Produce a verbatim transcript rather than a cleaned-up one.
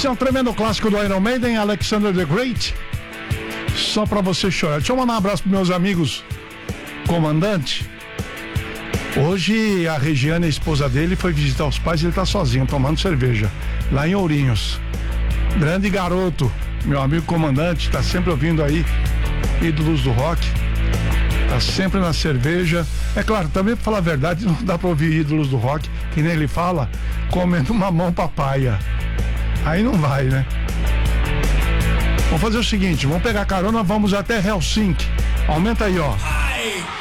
Esse é um tremendo clássico do Iron Maiden, Alexander the Great. Só pra você chorar. Deixa eu mandar um abraço pros meus amigos comandante. Hoje a Regiane, a esposa dele, foi visitar os pais e ele tá sozinho, tomando cerveja, lá em Ourinhos. Grande garoto, meu amigo comandante, tá sempre ouvindo aí ídolos do rock. Tá sempre na cerveja. É claro, também pra falar a verdade, não dá pra ouvir ídolos do rock, que nem ele fala, comendo mamão papaya. Aí não vai, né? Vamos fazer o seguinte, vamos pegar carona, vamos até Helsinki. Aumenta aí, ó.